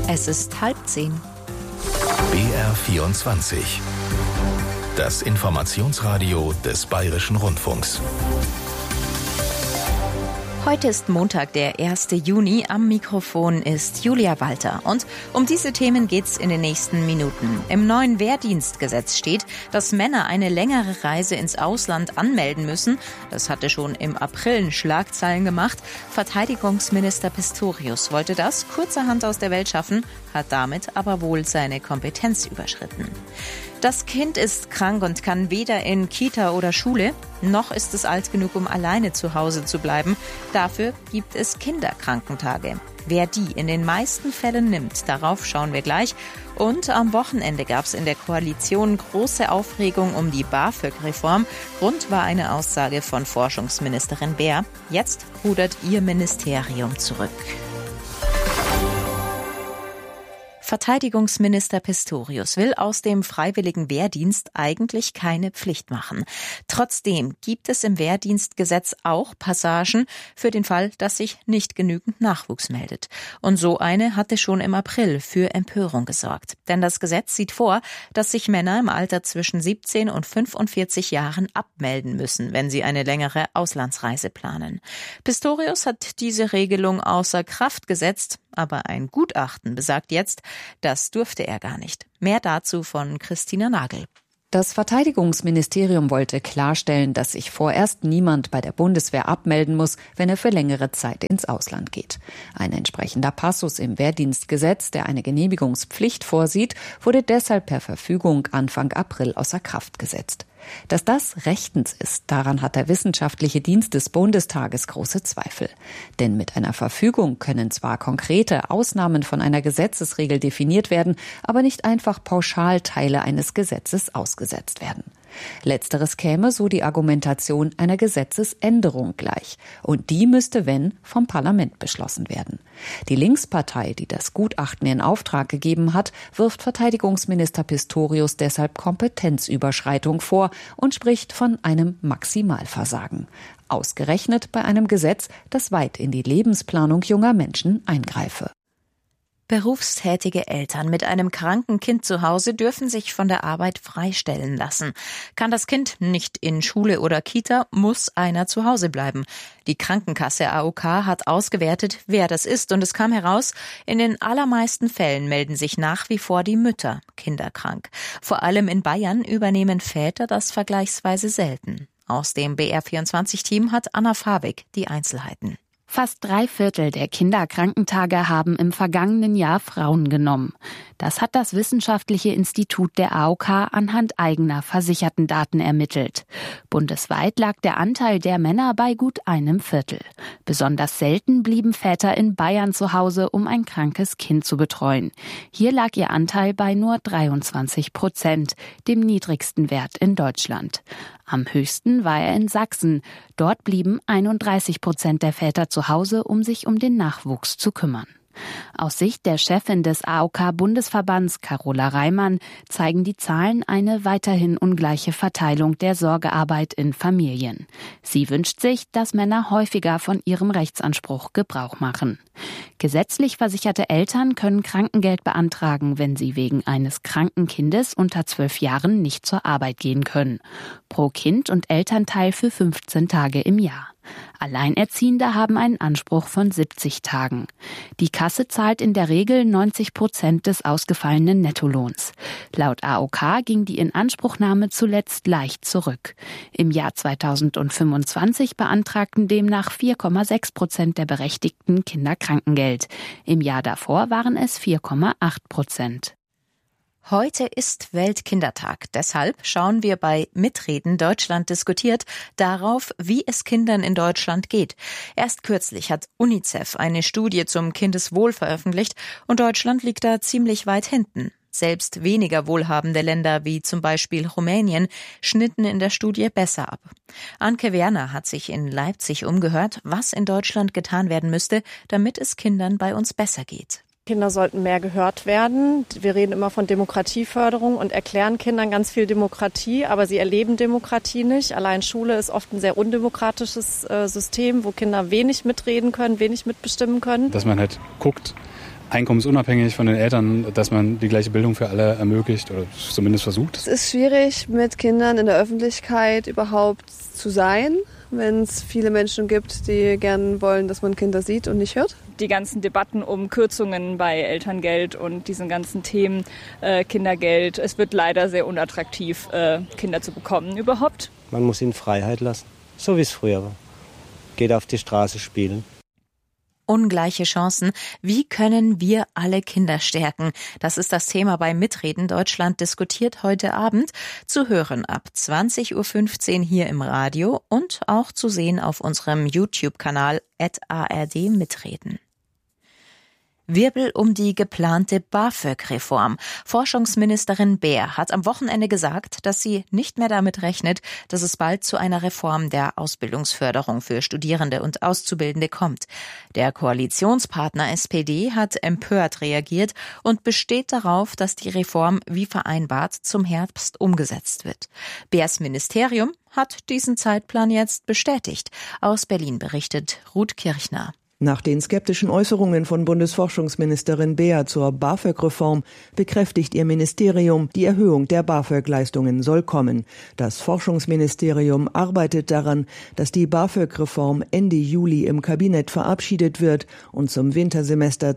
Es ist 9:30. BR24. Das Informationsradio des Bayerischen Rundfunks. Heute ist Montag, der 1. Juni. Am Mikrofon ist Julia Walter. Und um diese Themen geht's in den nächsten Minuten. Im neuen Wehrdienstgesetz steht, dass Männer eine längere Reise ins Ausland anmelden müssen. Das hatte schon im April Schlagzeilen gemacht. Verteidigungsminister Pistorius wollte das kurzerhand aus der Welt schaffen, hat damit aber wohl seine Kompetenz überschritten. Das Kind ist krank und kann weder in Kita oder Schule, noch ist es alt genug, um alleine zu Hause zu bleiben. Dafür gibt es Kinderkrankentage. Wer die in den meisten Fällen nimmt, darauf schauen wir gleich. Und am Wochenende gab es in der Koalition große Aufregung um die BAföG-Reform. Grund war eine Aussage von Forschungsministerin Baer. Jetzt rudert ihr Ministerium zurück. Verteidigungsminister Pistorius will aus dem freiwilligen Wehrdienst eigentlich keine Pflicht machen. Trotzdem gibt es im Wehrdienstgesetz auch Passagen für den Fall, dass sich nicht genügend Nachwuchs meldet. Und so eine hatte schon im April für Empörung gesorgt. Denn das Gesetz sieht vor, dass sich Männer im Alter zwischen 17 und 45 Jahren abmelden müssen, wenn sie eine längere Auslandsreise planen. Pistorius hat diese Regelung außer Kraft gesetzt, aber ein Gutachten besagt jetzt, das durfte er gar nicht. Mehr dazu von Christina Nagel. Das Verteidigungsministerium wollte klarstellen, dass sich vorerst niemand bei der Bundeswehr abmelden muss, wenn er für längere Zeit ins Ausland geht. Ein entsprechender Passus im Wehrdienstgesetz, der eine Genehmigungspflicht vorsieht, wurde deshalb per Verfügung Anfang April außer Kraft gesetzt. Dass das rechtens ist, daran hat der Wissenschaftliche Dienst des Bundestages große Zweifel. Denn mit einer Verfügung können zwar konkrete Ausnahmen von einer Gesetzesregel definiert werden, aber nicht einfach pauschal Teile eines Gesetzes ausgesetzt werden. Letzteres käme, so die Argumentation, einer Gesetzesänderung gleich. Und die müsste, wenn, vom Parlament beschlossen werden. Die Linkspartei, die das Gutachten in Auftrag gegeben hat, wirft Verteidigungsminister Pistorius deshalb Kompetenzüberschreitung vor und spricht von einem Maximalversagen. Ausgerechnet bei einem Gesetz, das weit in die Lebensplanung junger Menschen eingreife. Berufstätige Eltern mit einem kranken Kind zu Hause dürfen sich von der Arbeit freistellen lassen. Kann das Kind nicht in Schule oder Kita, muss einer zu Hause bleiben. Die Krankenkasse AOK hat ausgewertet, wer das ist, und es kam heraus, in den allermeisten Fällen melden sich nach wie vor die Mütter kinderkrank. Vor allem in Bayern übernehmen Väter das vergleichsweise selten. Aus dem BR24-Team hat Anna Fabig die Einzelheiten. Fast 3/4 der Kinderkrankentage haben im vergangenen Jahr Frauen genommen. Das hat das Wissenschaftliche Institut der AOK anhand eigener Versichertendaten ermittelt. Bundesweit lag der Anteil der Männer bei gut 1/4. Besonders selten blieben Väter in Bayern zu Hause, um ein krankes Kind zu betreuen. Hier lag ihr Anteil bei nur 23%, dem niedrigsten Wert in Deutschland. Am höchsten war er in Sachsen. Dort blieben 31% der Väter zu Hause, um sich um den Nachwuchs zu kümmern. Aus Sicht der Chefin des AOK-Bundesverbands, Carola Reimann, zeigen die Zahlen eine weiterhin ungleiche Verteilung der Sorgearbeit in Familien. Sie wünscht sich, dass Männer häufiger von ihrem Rechtsanspruch Gebrauch machen. Gesetzlich versicherte Eltern können Krankengeld beantragen, wenn sie wegen eines kranken Kindes unter 12 Jahren nicht zur Arbeit gehen können. Pro Kind und Elternteil für 15 Tage im Jahr. Alleinerziehende haben einen Anspruch von 70 Tagen. Die Kasse zahlt in der Regel 90% des ausgefallenen Nettolohns. Laut AOK ging die Inanspruchnahme zuletzt leicht zurück. Im Jahr 2025 beantragten demnach 4,6% der Berechtigten Kinderkrankengeld. Im Jahr davor waren es 4,8%. Heute ist Weltkindertag. Deshalb schauen wir bei Mitreden Deutschland diskutiert darauf, wie es Kindern in Deutschland geht. Erst kürzlich hat UNICEF eine Studie zum Kindeswohl veröffentlicht und Deutschland liegt da ziemlich weit hinten. Selbst weniger wohlhabende Länder wie zum Beispiel Rumänien schnitten in der Studie besser ab. Anke Werner hat sich in Leipzig umgehört, was in Deutschland getan werden müsste, damit es Kindern bei uns besser geht. Kinder sollten mehr gehört werden. Wir reden immer von Demokratieförderung und erklären Kindern ganz viel Demokratie, aber sie erleben Demokratie nicht. Allein Schule ist oft ein sehr undemokratisches System, wo Kinder wenig mitreden können, wenig mitbestimmen können. Dass man halt guckt, einkommensunabhängig von den Eltern, dass man die gleiche Bildung für alle ermöglicht oder zumindest versucht. Es ist schwierig, mit Kindern in der Öffentlichkeit überhaupt zu sein, wenn es viele Menschen gibt, die gern wollen, dass man Kinder sieht und nicht hört. Die ganzen Debatten um Kürzungen bei Elterngeld und diesen ganzen Themen, Kindergeld, es wird leider sehr unattraktiv, Kinder zu bekommen überhaupt. Man muss ihnen Freiheit lassen, so wie es früher war. Geht auf die Straße spielen. Ungleiche Chancen. Wie können wir alle Kinder stärken? Das ist das Thema bei Mitreden Deutschland diskutiert heute Abend. Zu hören ab 20.15 Uhr hier im Radio und auch zu sehen auf unserem YouTube-Kanal @ARD Mitreden. Wirbel um die geplante BAföG-Reform. Forschungsministerin Baer hat am Wochenende gesagt, dass sie nicht mehr damit rechnet, dass es bald zu einer Reform der Ausbildungsförderung für Studierende und Auszubildende kommt. Der Koalitionspartner SPD hat empört reagiert und besteht darauf, dass die Reform wie vereinbart zum Herbst umgesetzt wird. Baers Ministerium hat diesen Zeitplan jetzt bestätigt. Aus Berlin berichtet Ruth Kirchner. Nach den skeptischen Äußerungen von Bundesforschungsministerin Baer zur BAföG-Reform bekräftigt ihr Ministerium, die Erhöhung der BAföG-Leistungen soll kommen. Das Forschungsministerium arbeitet daran, dass die BAföG-Reform Ende Juli im Kabinett verabschiedet wird und zum Wintersemester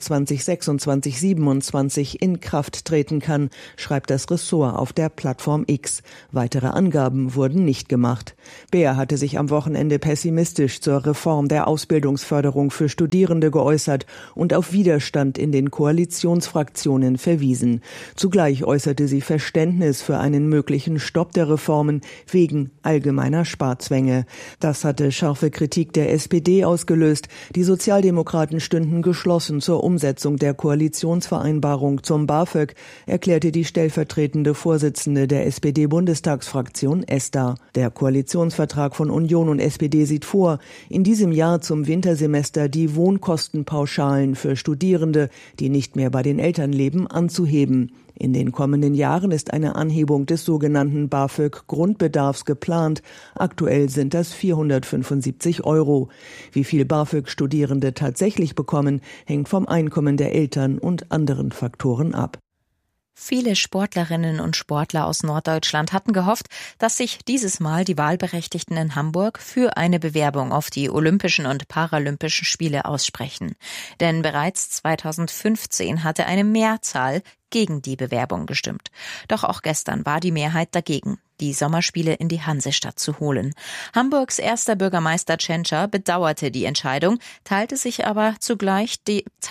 2026/27 in Kraft treten kann, schreibt das Ressort auf der Plattform X. Weitere Angaben wurden nicht gemacht. Baer hatte sich am Wochenende pessimistisch zur Reform der Ausbildungsförderung für Studierende geäußert und auf Widerstand in den Koalitionsfraktionen verwiesen. Zugleich äußerte sie Verständnis für einen möglichen Stopp der Reformen wegen allgemeiner Sparzwänge. Das hatte scharfe Kritik der SPD ausgelöst. Die Sozialdemokraten stünden geschlossen zur Umsetzung der Koalitionsvereinbarung zum BAföG, erklärte die stellvertretende Vorsitzende der SPD-Bundestagsfraktion Esther. Der Koalitionsvertrag von Union und SPD sieht vor, in diesem Jahr zum Wintersemester die Wohnkostenpauschalen für Studierende, die nicht mehr bei den Eltern leben, anzuheben. In den kommenden Jahren ist eine Anhebung des sogenannten BAföG-Grundbedarfs geplant. Aktuell sind das 475 €. Wie viel BAföG-Studierende tatsächlich bekommen, hängt vom Einkommen der Eltern und anderen Faktoren ab. Viele Sportlerinnen und Sportler aus Norddeutschland hatten gehofft, dass sich dieses Mal die Wahlberechtigten in Hamburg für eine Bewerbung auf die Olympischen und Paralympischen Spiele aussprechen. Denn bereits 2015 hatte eine Mehrzahl gegen die Bewerbung gestimmt. Doch auch gestern war die Mehrheit dagegen, die Sommerspiele in die Hansestadt zu holen. Hamburgs erster Bürgermeister Tschentscher bedauerte die Entscheidung, teilte sie aber zugleich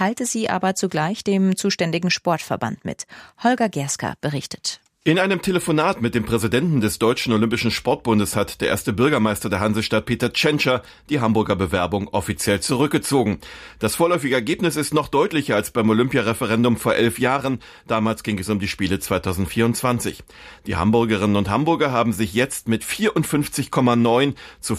dem zuständigen Sportverband mit. Holger Gerska berichtet. In einem Telefonat mit dem Präsidenten des Deutschen Olympischen Sportbundes hat der erste Bürgermeister der Hansestadt Peter Tschentscher die Hamburger Bewerbung offiziell zurückgezogen. Das vorläufige Ergebnis ist noch deutlicher als beim Olympiareferendum vor 11 Jahren. Damals ging es um die Spiele 2024. Die Hamburgerinnen und Hamburger haben sich jetzt mit 54,9 zu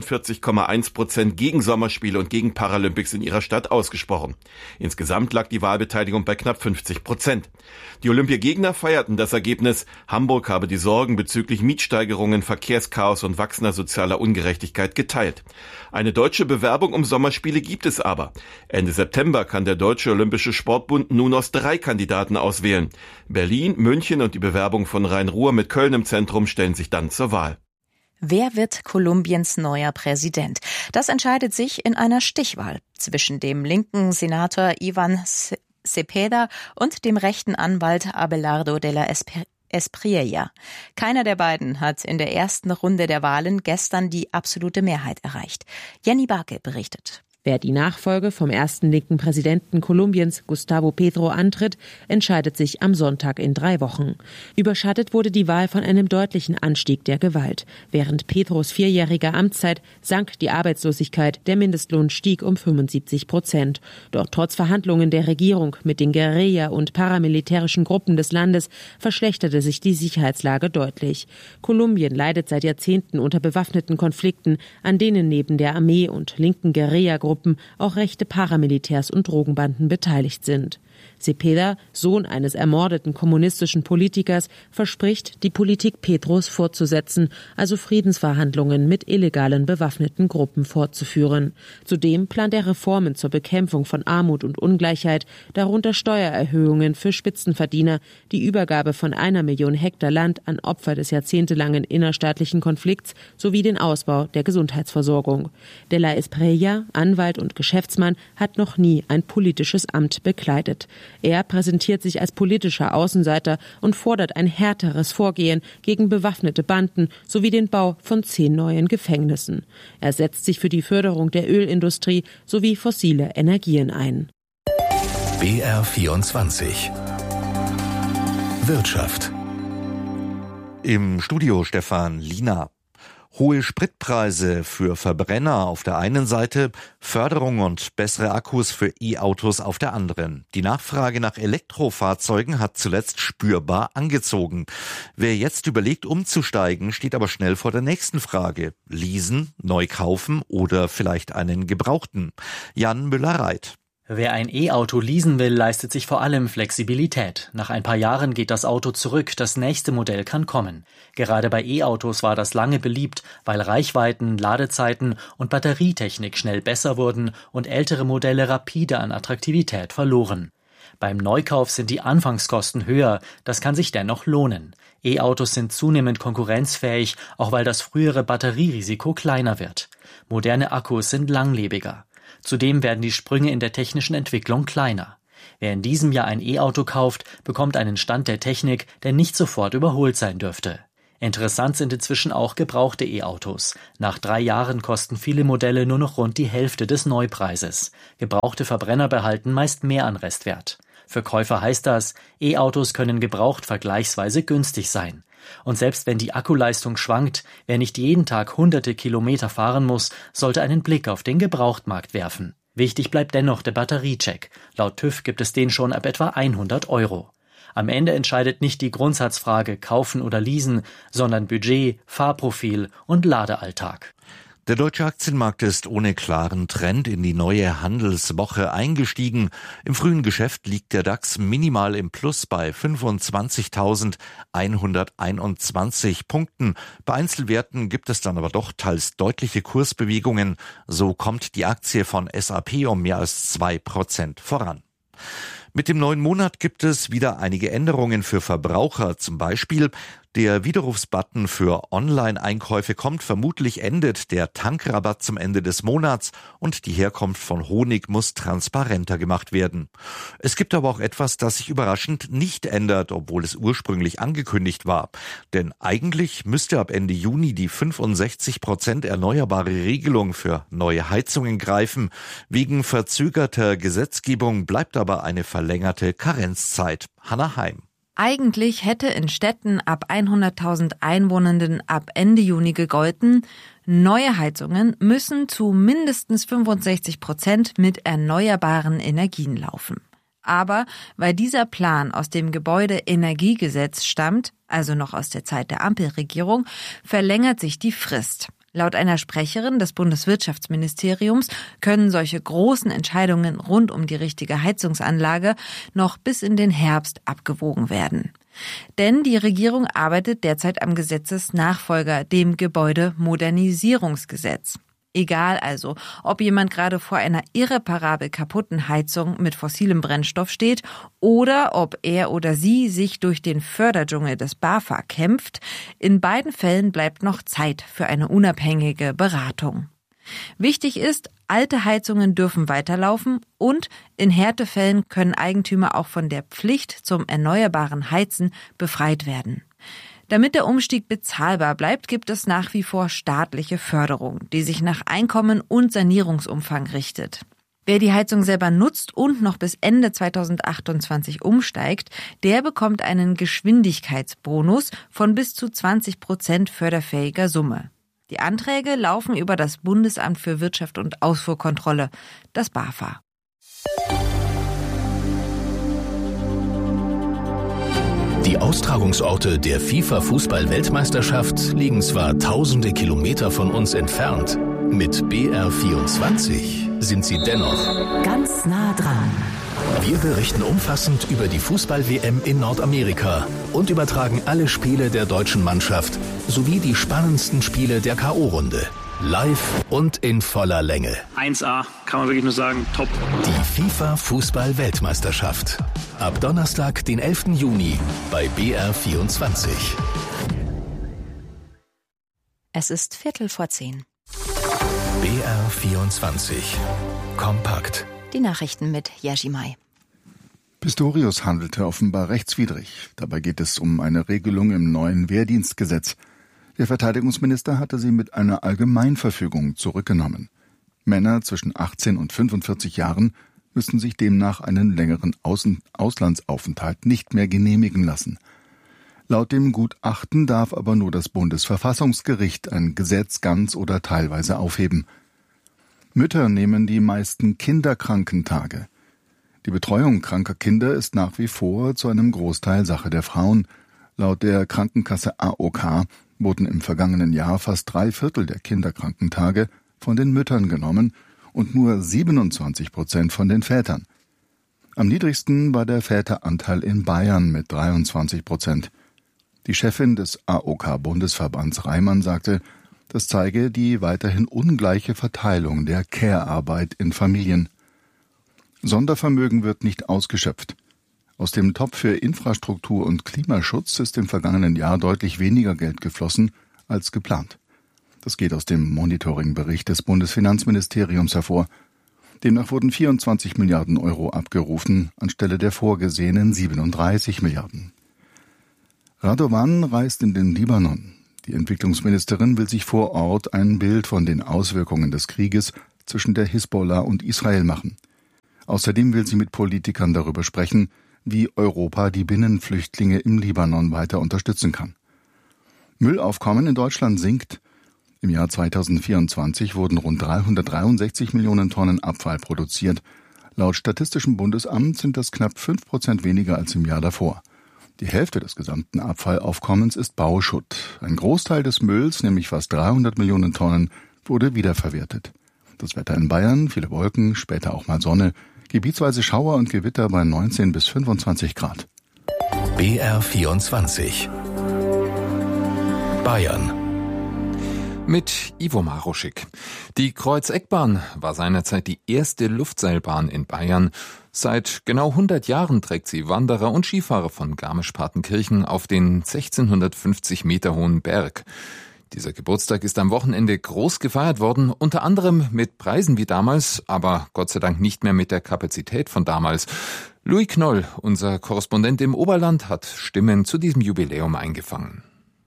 45,1% gegen Sommerspiele und gegen Paralympics in ihrer Stadt ausgesprochen. Insgesamt lag die Wahlbeteiligung bei knapp 50%. Die Olympiagegner feierten das Ergebnis. Hamburg habe die Sorgen bezüglich Mietsteigerungen, Verkehrschaos und wachsender sozialer Ungerechtigkeit geteilt. Eine deutsche Bewerbung um Sommerspiele gibt es aber. Ende September kann der Deutsche Olympische Sportbund nun aus 3 Kandidaten auswählen. Berlin, München und die Bewerbung von Rhein-Ruhr mit Köln im Zentrum stellen sich dann zur Wahl. Wer wird Kolumbiens neuer Präsident? Das entscheidet sich in einer Stichwahl zwischen dem linken Senator Ivan Cepeda und dem rechten Anwalt Abelardo de la Espriella. Keiner der beiden hat in der ersten Runde der Wahlen gestern die absolute Mehrheit erreicht. Jenny Barke berichtet. Wer die Nachfolge vom ersten linken Präsidenten Kolumbiens, Gustavo Petro, antritt, entscheidet sich am Sonntag in 3 Wochen. Überschattet wurde die Wahl von einem deutlichen Anstieg der Gewalt. Während Petros 4-jähriger Amtszeit sank die Arbeitslosigkeit, der Mindestlohn stieg um 75%. Doch trotz Verhandlungen der Regierung mit den Guerilla- und paramilitärischen Gruppen des Landes verschlechterte sich die Sicherheitslage deutlich. Kolumbien leidet seit Jahrzehnten unter bewaffneten Konflikten, an denen neben der Armee und linken Guerilla-Gruppen Gruppen auch rechte Paramilitärs und Drogenbanden beteiligt sind. Cepeda, Sohn eines ermordeten kommunistischen Politikers, verspricht, die Politik Petros fortzusetzen, also Friedensverhandlungen mit illegalen bewaffneten Gruppen fortzuführen. Zudem plant er Reformen zur Bekämpfung von Armut und Ungleichheit, darunter Steuererhöhungen für Spitzenverdiener, die Übergabe von 1 Million Hektar Land an Opfer des jahrzehntelangen innerstaatlichen Konflikts sowie den Ausbau der Gesundheitsversorgung. De la Espriella, Anwalt und Geschäftsmann, hat noch nie ein politisches Amt bekleidet. Er präsentiert sich als politischer Außenseiter und fordert ein härteres Vorgehen gegen bewaffnete Banden sowie den Bau von 10 neuen Gefängnissen. Er setzt sich für die Förderung der Ölindustrie sowie fossile Energien ein. BR24 Wirtschaft. Im Studio Stefan Lina. Hohe Spritpreise für Verbrenner auf der einen Seite, Förderung und bessere Akkus für E-Autos auf der anderen. Die Nachfrage nach Elektrofahrzeugen hat zuletzt spürbar angezogen. Wer jetzt überlegt, umzusteigen, steht aber schnell vor der nächsten Frage. Leasen, neu kaufen oder vielleicht einen gebrauchten? Jan Müller-Reit. Wer ein E-Auto leasen will, leistet sich vor allem Flexibilität. Nach ein paar Jahren geht das Auto zurück, das nächste Modell kann kommen. Gerade bei E-Autos war das lange beliebt, weil Reichweiten, Ladezeiten und Batterietechnik schnell besser wurden und ältere Modelle rapide an Attraktivität verloren. Beim Neukauf sind die Anfangskosten höher, das kann sich dennoch lohnen. E-Autos sind zunehmend konkurrenzfähig, auch weil das frühere Batterierisiko kleiner wird. Moderne Akkus sind langlebiger. Zudem werden die Sprünge in der technischen Entwicklung kleiner. Wer in diesem Jahr ein E-Auto kauft, bekommt einen Stand der Technik, der nicht sofort überholt sein dürfte. Interessant sind inzwischen auch gebrauchte E-Autos. Nach 3 Jahren kosten viele Modelle nur noch rund die Hälfte des Neupreises. Gebrauchte Verbrenner behalten meist mehr an Restwert. Für Käufer heißt das, E-Autos können gebraucht vergleichsweise günstig sein. Und selbst wenn die Akkuleistung schwankt, wer nicht jeden Tag hunderte Kilometer fahren muss, sollte einen Blick auf den Gebrauchtmarkt werfen. Wichtig bleibt dennoch der Batteriecheck. Laut TÜV gibt es den schon ab etwa 100 €. Am Ende entscheidet nicht die Grundsatzfrage kaufen oder leasen, sondern Budget, Fahrprofil und Ladealltag. Der deutsche Aktienmarkt ist ohne klaren Trend in die neue Handelswoche eingestiegen. Im frühen Geschäft liegt der DAX minimal im Plus bei 25.121 Punkten. Bei Einzelwerten gibt es dann aber doch teils deutliche Kursbewegungen. So kommt die Aktie von SAP um mehr als 2% voran. Mit dem neuen Monat gibt es wieder einige Änderungen für Verbraucher. Zum Beispiel der Widerrufsbutton für Online-Einkäufe kommt. Vermutlich endet der Tankrabatt zum Ende des Monats und die Herkunft von Honig muss transparenter gemacht werden. Es gibt aber auch etwas, das sich überraschend nicht ändert, obwohl es ursprünglich angekündigt war. Denn eigentlich müsste ab Ende Juni die 65% erneuerbare Regelung für neue Heizungen greifen. Wegen verzögerter Gesetzgebung bleibt aber eine verlängerte Karenzzeit. Hanna Heim. Eigentlich hätte in Städten ab 100.000 Einwohnenden ab Ende Juni gegolten, neue Heizungen müssen zu mindestens 65% mit erneuerbaren Energien laufen. Aber weil dieser Plan aus dem Gebäudeenergiegesetz stammt, also noch aus der Zeit der Ampelregierung, verlängert sich die Frist. Laut einer Sprecherin des Bundeswirtschaftsministeriums können solche großen Entscheidungen rund um die richtige Heizungsanlage noch bis in den Herbst abgewogen werden. Denn die Regierung arbeitet derzeit am Gesetzesnachfolger, dem Gebäudemodernisierungsgesetz. Egal also, ob jemand gerade vor einer irreparabel kaputten Heizung mit fossilem Brennstoff steht oder ob er oder sie sich durch den Förderdschungel des BAFA kämpft, in beiden Fällen bleibt noch Zeit für eine unabhängige Beratung. Wichtig ist, alte Heizungen dürfen weiterlaufen und in Härtefällen können Eigentümer auch von der Pflicht zum erneuerbaren Heizen befreit werden. Damit der Umstieg bezahlbar bleibt, gibt es nach wie vor staatliche Förderung, die sich nach Einkommen und Sanierungsumfang richtet. Wer die Heizung selber nutzt und noch bis Ende 2028 umsteigt, der bekommt einen Geschwindigkeitsbonus von bis zu 20% förderfähiger Summe. Die Anträge laufen über das Bundesamt für Wirtschaft und Ausfuhrkontrolle, das BAFA. Die Austragungsorte der FIFA-Fußball-Weltmeisterschaft liegen zwar tausende Kilometer von uns entfernt. Mit BR24 sind sie dennoch ganz nah dran. Wir berichten umfassend über die Fußball-WM in Nordamerika und übertragen alle Spiele der deutschen Mannschaft sowie die spannendsten Spiele der K.O.-Runde. Live und in voller Länge. 1A, kann man wirklich nur sagen, top. Die FIFA-Fußball-Weltmeisterschaft. Ab Donnerstag, den 11. Juni bei BR24. Es ist 10:15. BR24. Kompakt. Die Nachrichten mit Jerzy May. Pistorius handelte offenbar rechtswidrig. Dabei geht es um eine Regelung im neuen Wehrdienstgesetz. Der Verteidigungsminister hatte sie mit einer Allgemeinverfügung zurückgenommen. Männer zwischen 18 und 45 Jahren müssten sich demnach einen längeren Auslandsaufenthalt nicht mehr genehmigen lassen. Laut dem Gutachten darf aber nur das Bundesverfassungsgericht ein Gesetz ganz oder teilweise aufheben. Mütter nehmen die meisten Kinderkrankentage. Die Betreuung kranker Kinder ist nach wie vor zu einem Großteil Sache der Frauen. Laut der Krankenkasse AOK wurden im vergangenen Jahr fast 3/4 der Kinderkrankentage von den Müttern genommen und nur 27% von den Vätern. Am niedrigsten war der Väteranteil in Bayern mit 23%. Die Chefin des AOK-Bundesverbands Reimann sagte, das zeige die weiterhin ungleiche Verteilung der Care-Arbeit in Familien. Sondervermögen wird nicht ausgeschöpft. Aus dem Topf für Infrastruktur und Klimaschutz ist im vergangenen Jahr deutlich weniger Geld geflossen als geplant. Das geht aus dem Monitoringbericht des Bundesfinanzministeriums hervor. Demnach wurden 24 Milliarden Euro abgerufen, anstelle der vorgesehenen 37 Milliarden. Radovan reist in den Libanon. Die Entwicklungsministerin will sich vor Ort ein Bild von den Auswirkungen des Krieges zwischen der Hisbollah und Israel machen. Außerdem will sie mit Politikern darüber sprechen, wie Europa die Binnenflüchtlinge im Libanon weiter unterstützen kann. Müllaufkommen in Deutschland sinkt. Im Jahr 2024 wurden rund 363 Millionen Tonnen Abfall produziert. Laut Statistischem Bundesamt sind das knapp 5% weniger als im Jahr davor. Die Hälfte des gesamten Abfallaufkommens ist Bauschutt. Ein Großteil des Mülls, nämlich fast 300 Millionen Tonnen, wurde wiederverwertet. Das Wetter in Bayern, viele Wolken, später auch mal Sonne, gebietsweise Schauer und Gewitter bei 19 bis 25 Grad. BR24 Bayern. Mit Ivo Maruschik. Die Kreuz-Eck-Bahn war seinerzeit die erste Luftseilbahn in Bayern. Seit genau 100 Jahren trägt sie Wanderer und Skifahrer von Garmisch-Partenkirchen auf den 1650 Meter hohen Berg. Dieser Geburtstag ist am Wochenende groß gefeiert worden, unter anderem mit Preisen wie damals, aber Gott sei Dank nicht mehr mit der Kapazität von damals. Louis Knoll, unser Korrespondent im Oberland, hat Stimmen zu diesem Jubiläum eingefangen.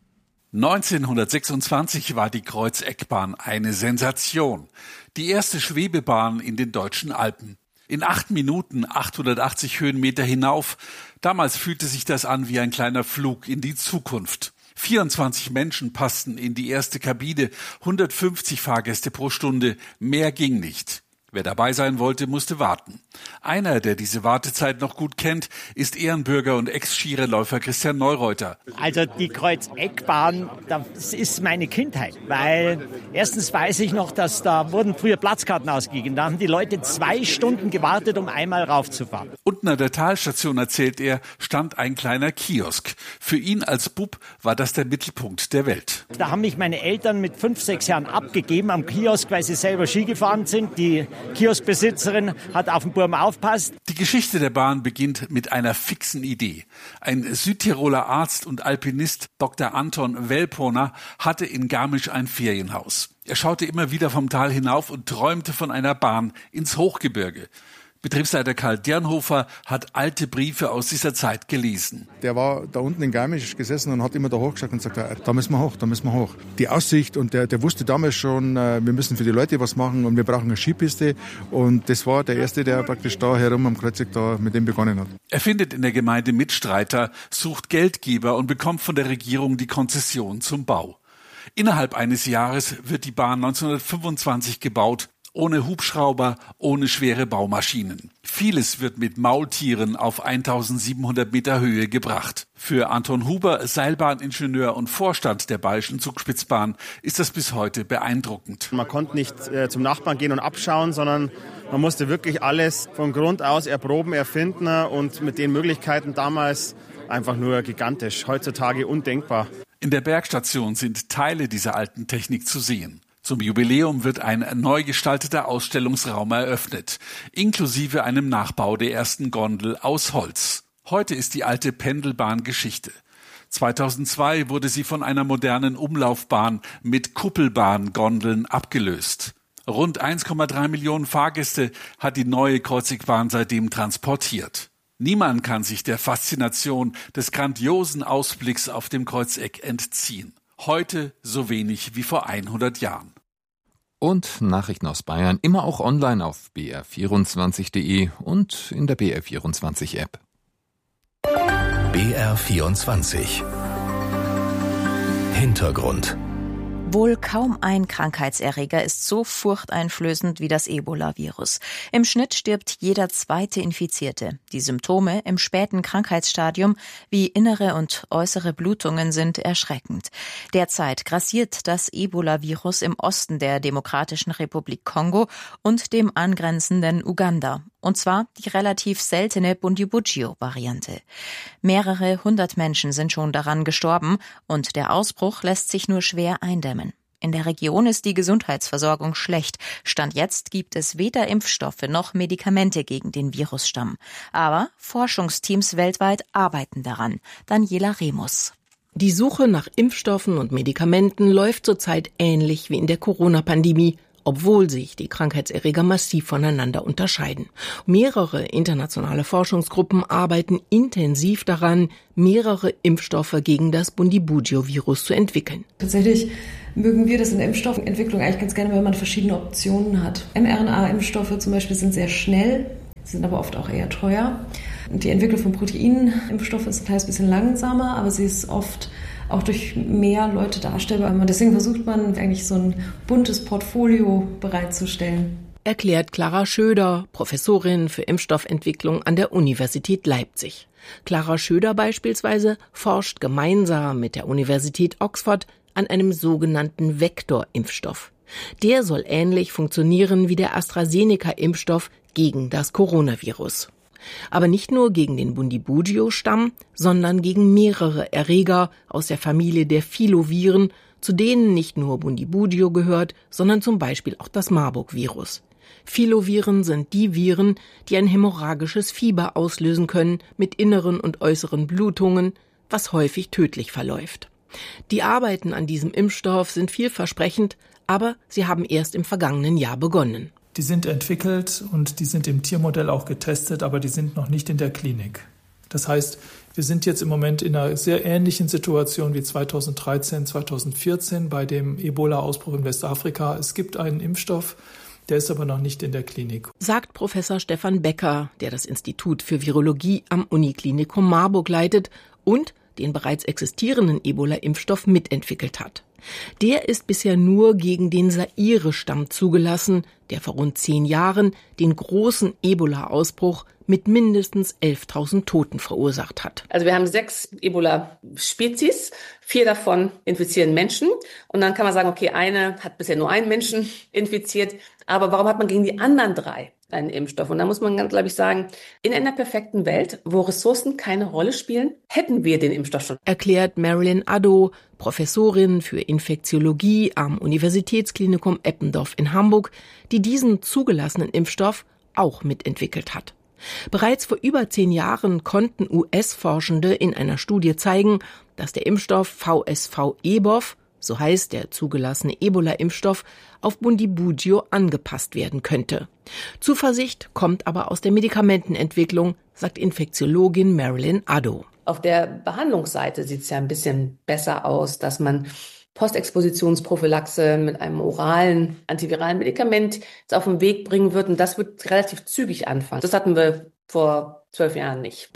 1926 war die Kreuz-Eck-Bahn eine Sensation. Die erste Schwebebahn in den deutschen Alpen. In 8 Minuten 880 Höhenmeter hinauf. Damals fühlte sich das an wie ein kleiner Flug in die Zukunft. 24 Menschen passten in die erste Kabine, 150 Fahrgäste pro Stunde. Mehr ging nicht. Wer dabei sein wollte, musste warten. Einer, der diese Wartezeit noch gut kennt, ist Ehrenbürger und Ex-Skirennläufer Christian Neureuter. Also die Kreuz-Eck-Bahn, das ist meine Kindheit, weil erstens weiß ich noch, dass da wurden früher Platzkarten ausgegeben. Da haben die Leute 2 Stunden gewartet, um einmal raufzufahren. Unten an der Talstation, erzählt er, stand ein kleiner Kiosk. Für ihn als Bub war das der Mittelpunkt der Welt. Da haben mich meine Eltern mit 5, 6 Jahren abgegeben am Kiosk, weil sie selber Ski gefahren sind. Die Kioskbesitzerin hat auf den Burm aufpasst. Die Geschichte der Bahn beginnt mit einer fixen Idee. Ein Südtiroler Arzt und Alpinist, Dr. Anton Welponer, hatte in Garmisch ein Ferienhaus. Er schaute immer wieder vom Tal hinauf und träumte von einer Bahn ins Hochgebirge. Betriebsleiter Karl Dernhofer hat alte Briefe aus dieser Zeit gelesen. Der war da unten in Garmisch gesessen und hat immer da hochgeschaut und gesagt, da müssen wir hoch, da müssen wir hoch. Die Aussicht, und der wusste damals schon, wir müssen für die Leute was machen und wir brauchen eine Skipiste. Und das war der Erste, der praktisch da herum am Kreuzeck da mit dem begonnen hat. Er findet in der Gemeinde Mitstreiter, sucht Geldgeber und bekommt von der Regierung die Konzession zum Bau. Innerhalb eines Jahres wird die Bahn 1925 gebaut Ohne Hubschrauber, ohne schwere Baumaschinen. Vieles wird mit Maultieren auf 1700 Meter Höhe gebracht. Für Anton Huber, Seilbahningenieur und Vorstand der Bayerischen Zugspitzbahn, ist das bis heute beeindruckend. Man konnte nicht zum Nachbarn gehen und abschauen, sondern man musste wirklich alles von Grund aus erproben, erfinden und mit den Möglichkeiten damals einfach nur gigantisch. Heutzutage undenkbar. In der Bergstation sind Teile dieser alten Technik zu sehen. Zum Jubiläum wird ein neu gestalteter Ausstellungsraum eröffnet, inklusive einem Nachbau der ersten Gondel aus Holz. Heute ist die alte Pendelbahn Geschichte. 2002 wurde sie von einer modernen Umlaufbahn mit Kuppelbahngondeln abgelöst. Rund 1,3 Millionen Fahrgäste hat die neue Kreuzegbahn seitdem transportiert. Niemand kann sich der Faszination des grandiosen Ausblicks auf dem Kreuzeck entziehen. Heute so wenig wie vor 100 Jahren. Und Nachrichten aus Bayern immer auch online auf br24.de und in der BR24-App. BR24 Hintergrund. Wohl kaum ein Krankheitserreger ist so furchteinflößend wie das Ebola-Virus. Im Schnitt stirbt jeder zweite Infizierte. Die Symptome im späten Krankheitsstadium wie innere und äußere Blutungen sind erschreckend. Derzeit grassiert das Ebola-Virus im Osten der Demokratischen Republik Kongo und dem angrenzenden Uganda. Und zwar die relativ seltene Bundibugyo-Variante. Mehrere hundert Menschen sind schon daran gestorben und der Ausbruch lässt sich nur schwer eindämmen. In der Region ist die Gesundheitsversorgung schlecht. Stand jetzt gibt es weder Impfstoffe noch Medikamente gegen den Virusstamm. Aber Forschungsteams weltweit arbeiten daran. Daniela Remus. Die Suche nach Impfstoffen und Medikamenten läuft zurzeit ähnlich wie in der Corona-Pandemie, obwohl sich die Krankheitserreger massiv voneinander unterscheiden. Mehrere internationale Forschungsgruppen arbeiten intensiv daran, mehrere Impfstoffe gegen das Bundibugyo-Virus zu entwickeln. Tatsächlich mögen wir das in der Impfstoffentwicklung eigentlich ganz gerne, wenn man verschiedene Optionen hat. mRNA-Impfstoffe zum Beispiel sind sehr schnell, sind aber oft auch eher teuer. Die Entwicklung von Proteinimpfstoffen ist ein kleines bisschen langsamer, aber sie ist oft auch durch mehr Leute darstellbar. Und deswegen versucht man eigentlich so ein buntes Portfolio bereitzustellen. Erklärt Clara Schöder, Professorin für Impfstoffentwicklung an der Universität Leipzig. Clara Schöder beispielsweise forscht gemeinsam mit der Universität Oxford an einem sogenannten Vektorimpfstoff. Der soll ähnlich funktionieren wie der AstraZeneca-Impfstoff gegen das Coronavirus. Aber nicht nur gegen den Bundibugyo-Stamm, sondern gegen mehrere Erreger aus der Familie der Filoviren, zu denen nicht nur Bundibugyo gehört, sondern zum Beispiel auch das Marburg-Virus. Filoviren sind die Viren, die ein hämorrhagisches Fieber auslösen können mit inneren und äußeren Blutungen, was häufig tödlich verläuft. Die Arbeiten an diesem Impfstoff sind vielversprechend, aber sie haben erst im vergangenen Jahr begonnen. Die sind entwickelt und die sind im Tiermodell auch getestet, aber die sind noch nicht in der Klinik. Das heißt, wir sind jetzt im Moment in einer sehr ähnlichen Situation wie 2013, 2014 bei dem Ebola-Ausbruch in Westafrika. Es gibt einen Impfstoff, der ist aber noch nicht in der Klinik. Sagt Professor Stefan Becker, der das Institut für Virologie am Uniklinikum Marburg leitet und den bereits existierenden Ebola-Impfstoff mitentwickelt hat. Der ist bisher nur gegen den Zaire-Stamm zugelassen, der vor rund 10 Jahren den großen Ebola-Ausbruch mit mindestens 11.000 Toten verursacht hat. Also wir haben 6 Ebola-Spezies, 4 davon infizieren Menschen. Und dann kann man sagen, okay, eine hat bisher nur einen Menschen infiziert. Aber warum hat man gegen die anderen 3 einen Impfstoff? Und da muss man, glaube ich, sagen, in einer perfekten Welt, wo Ressourcen keine Rolle spielen, hätten wir den Impfstoff schon. Erklärt Marilyn Addo, Professorin für Infektiologie am Universitätsklinikum Eppendorf in Hamburg, die diesen zugelassenen Impfstoff auch mitentwickelt hat. Bereits vor über 10 Jahren konnten US-Forschende in einer Studie zeigen, dass der Impfstoff VSV-EBOV, so heißt der zugelassene Ebola-Impfstoff, auf Bundibugyo angepasst werden könnte. Zuversicht kommt aber aus der Medikamentenentwicklung, sagt Infektiologin Marilyn Addo. Auf der Behandlungsseite sieht es ja ein bisschen besser aus, dass man Postexpositionsprophylaxe mit einem oralen antiviralen Medikament auf den Weg bringen wird. Und das wird relativ zügig anfangen. Das hatten wir vor 12 Jahren nicht.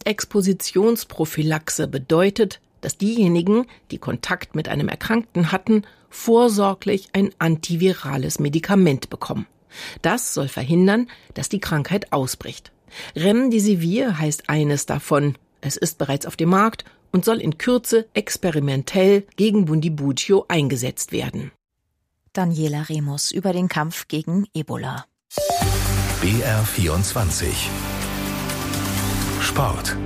Postexpositionsprophylaxe bedeutet, dass diejenigen, die Kontakt mit einem Erkrankten hatten, vorsorglich ein antivirales Medikament bekommen. Das soll verhindern, dass die Krankheit ausbricht. Remdesivir heißt eines davon. Es ist bereits auf dem Markt und soll in Kürze experimentell gegen Bundibugyo eingesetzt werden. Daniela Remus über den Kampf gegen Ebola. BR24 Sport.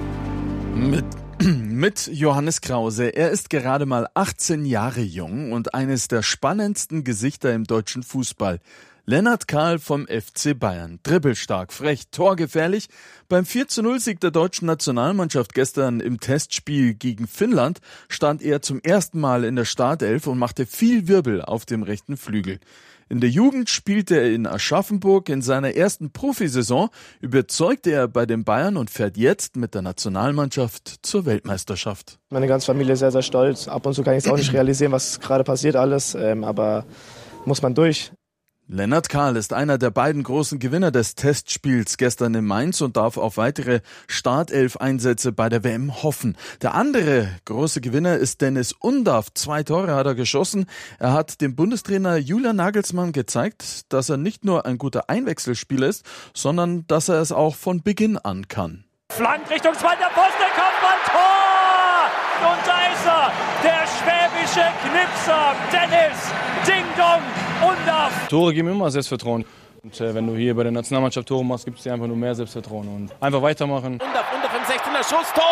Mit Johannes Krause. Er ist gerade mal 18 Jahre jung und eines der spannendsten Gesichter im deutschen Fußball. Lennart Kahl vom FC Bayern. Dribbelstark, frech, torgefährlich. Beim 4:0-Sieg der deutschen Nationalmannschaft gestern im Testspiel gegen Finnland stand er zum ersten Mal in der Startelf und machte viel Wirbel auf dem rechten Flügel. In der Jugend spielte er in Aschaffenburg. In seiner ersten Profisaison überzeugte er bei den Bayern und fährt jetzt mit der Nationalmannschaft zur Weltmeisterschaft. Meine ganze Familie ist sehr, sehr stolz. Ab und zu kann ich es auch nicht realisieren, was gerade passiert alles, aber muss man durch. Lennart Kahl ist einer der beiden großen Gewinner des Testspiels gestern in Mainz und darf auf weitere Startelf-Einsätze bei der WM hoffen. Der andere große Gewinner ist Dennis Undav. 2 Tore hat er geschossen. Er hat dem Bundestrainer Julian Nagelsmann gezeigt, dass er nicht nur ein guter Einwechselspieler ist, sondern dass er es auch von Beginn an kann. Flank Richtung zweiter Posten, Kopfball, Tor! Und da ist er, der schwäbische Knipser, Dennis Ding Dong Undav. Tore geben immer Selbstvertrauen. Und wenn du hier bei der Nationalmannschaft Tore machst, gibt es dir einfach nur mehr Selbstvertrauen. Und einfach weitermachen. Undav im 16er Schuss, Tor!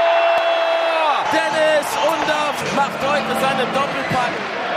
Dennis Undav macht heute seinen Doppelpack.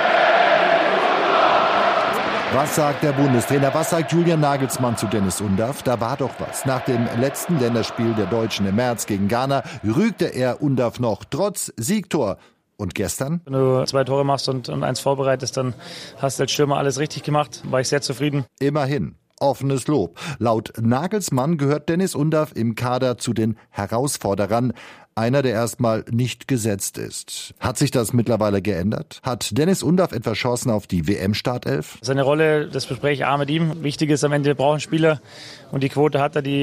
Was sagt der Bundestrainer, was sagt Julian Nagelsmann zu Dennis Undav? Da war doch was. Nach dem letzten Länderspiel der Deutschen im März gegen Ghana rügte er Undav noch, trotz Siegtor. Und gestern? Wenn du 2 Tore machst und 1 vorbereitest, dann hast du als Stürmer alles richtig gemacht. War ich sehr zufrieden. Immerhin. Offenes Lob. Laut Nagelsmann gehört Dennis Undav im Kader zu den Herausforderern. Einer, der erstmal nicht gesetzt ist. Hat sich das mittlerweile geändert? Hat Dennis Undav etwa Chancen auf die WM-Startelf? Seine Rolle, das bespreche ich mit ihm. Wichtig ist am Ende, wir brauchen Spieler. Und die Quote hat er, die